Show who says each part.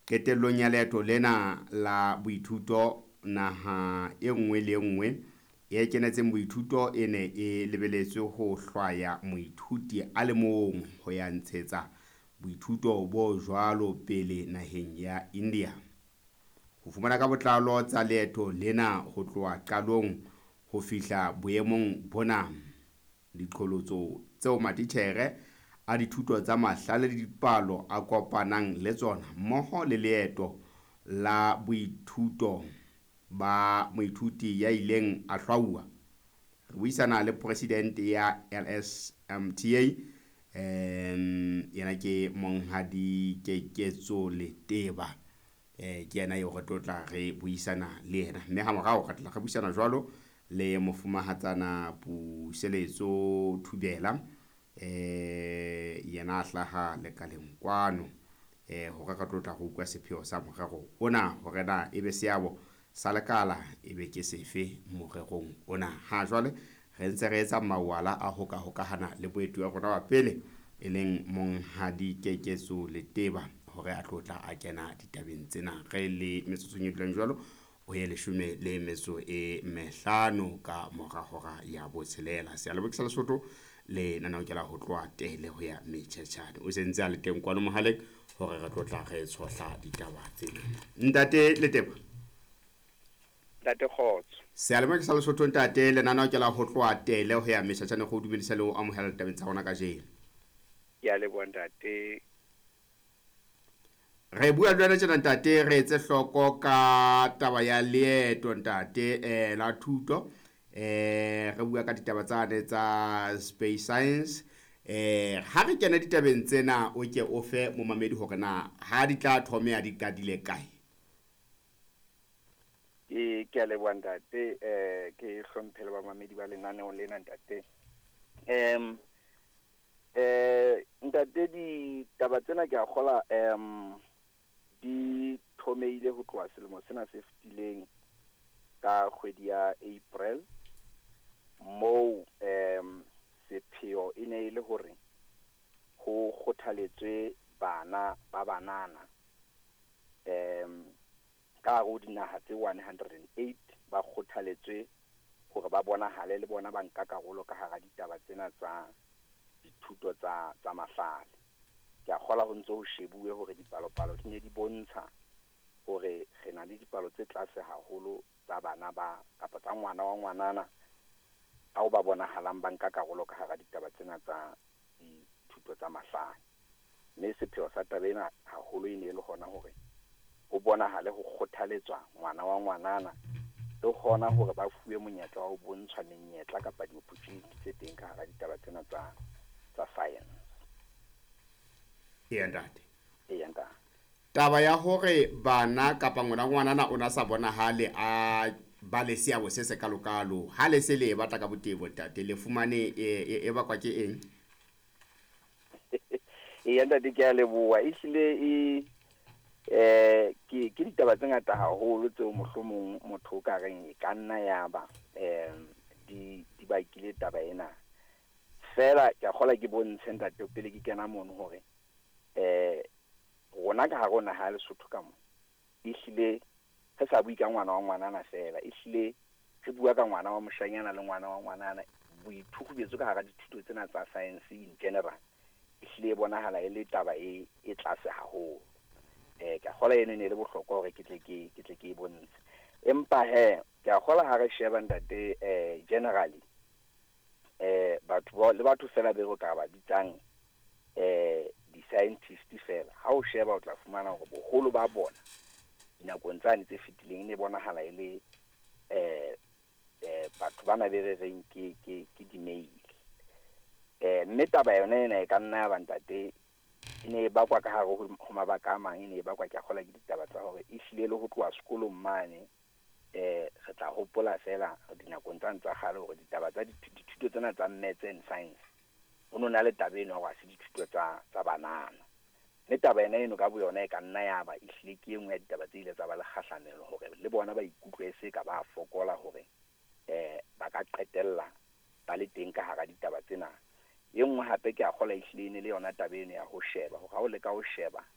Speaker 1: Qetellong ya leeto lena la boithuto naha e nngwe le nngwe e kenetseng boithuto e ne e lebeletswe ho hlwaya moithuti a le mong ho ya ntshetsa boithuto bo jwalo pele naheng ya India. Ho fumana ka botlalo tsa leeto lena ho tloha qalong ho fihla boemong bona, diqholotso tseo matitjhere a dithuto tsa mahlale le dipalo a kopanang le tsona mmoho le leeto la boithuto ba moithuti ya ileng a hlwauwa. Re buisana le president ya LSMTA yena ke Monghadi Keketso Leteba. Ke yena yo re tlotla re buisana le yena, mme ha morao re tla re buisana jwalo le mofumahatsana Puseletso Thubela yena a hlaha lekaleng kwano hore re tlotla go utlwa sepheo sa morero ona hore na ebe seabo sa lekala ebe ke sefe morerong ona. Ha jwale re ntse re etsa mawala a hokahana le boeti wa rona wa pele e leng Monghadi Keketso Leteba hore a tlotla a kena ditabeng tsena re le metsotsong e bileng jwalo o ye 15 ka mora hora ya botshelela. Sealebokeng sa Lesotho le nana o kela ho tloha tele ho ya metjhetjhane o sentse a le teng kwano mohaleng hore re tlotla re tshotla ditaba tsena. Ntate Leteba.
Speaker 2: Ntate Kgotso.
Speaker 1: Sealebokeng sa Lesotho ntate le nana o kela ho tloha tele ho ya metjhetjhane go dumedisa le o amohela ditabeng tsa rona ka jeno.
Speaker 2: Ke a leboha ntate.
Speaker 1: Re bua le wena tjena ntate re etse hloko ka taba ya leeto ntate la thuto re bua ka ditaba tsane tsa space science ha re kena ditabeng tsena o ke o fe momamedi hore na ha di tla thomea di ka dile kae.
Speaker 2: Ke a leboha ntate ke hlomphele bamamedi ba lenaneo lena ntate. Ntate ditaba tsena ke a kgola di thomeile ho tloha selemo sena se fetileng ka kgwedi ya April moo sepheo e ne ile hore ho kgothaletswe bana ba banana ka go dinaha tse 108 ba kgothaletswe hore ba bonahale le bona ba nka karolo ka hara ditaba tsena tsa dithuto tsa mahlale. Ke a kgola ho ntse ho shebuwe hore dipalopalo di ne di bontsha hore re na le dipalo tse tlase haholo tsa bana ba kapa tsa ngwana wa ngwanana ao ba bonahalang ba nka karolo ka hara ditaba tsena tsa dithuto tsa mahlale. Mme sepheo sa taba ena haholo e ne le hona hore ho bonahale ho kgothaletswa ngwana wa ngwanana le hona hore ba fuwe monyetla wa ho bontshwa menyetla kapa di-opportunity tse teng ka hara ditaba tsena tsa science.
Speaker 1: Ntate.
Speaker 2: Ntate.
Speaker 1: Taba ya hore bana kapa ngwanana o na sa bonahale a ba le seabo se se kalokalo ha le se le batla ka botebo ntate le fumane e bakwa ke eng?
Speaker 2: Ntate ke a leboha ehlile ke ditaba tse ngata haholo tseo mohlomong motho o ka reng e ka nna ya ba di bakile taba ena. Fela ke a kgola ke bontshe ntate pele ke kena mono hore rona ka rona ha Lesotho ka mo ehlile re sa bue ka ngwana wa ngwanana fela ehlile re bua ka ngwana wa moshanyana le ngwana wa ngwanana. Boithutubetso ka hara dithuto tsena tsa science in general ehlile bonahala e le taba e tlase haholo. Ke kgola ene ne le bohlokwa hore ke tle ke bontshe, empa he ke a kgola ha re sheba ntate generally batho fela be go ka ba bitsang di-scientist fela ha o sheba o tla fumana hore boholo ba bona dinakong tsane tse fetileng ne bonahala e le batho bana be re reng ke di-mail. Mme taba yona ena e ka nna ya ba ntate e ne e bakwa ka hare ho mabaka a mang, e ne e bakwa ke a kgola ke ditaba tsa hore ehlile le ho tloha sekolong mane re tla hopola fela dinakong tsane tsa kgale hore ditaba tsa dithuto tsena tsa maths and science ho no na le taba eno wa se dithuto tsa banana. Mme taba ena ka boyona e ka nna ya ba ehlile ke e nngwe ya ditaba tse ile tsa ba le kgahlamelo hore le bona ba ikutlwe se ka ba fokola hore ba ka qetella ba le teng ka hara ditaba tsena. E nngwe hape ke a kgola ehlile ne le yona taba eno ya ho sheba hore ha o le ka ho sheba